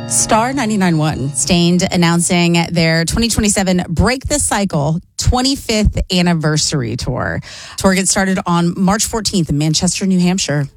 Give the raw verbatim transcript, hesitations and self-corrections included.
Star ninety-nine point one. Stained announcing their twenty twenty-seven Break the Cycle twenty-fifth anniversary tour. Tour gets started on March fourteenth in Manchester, New Hampshire.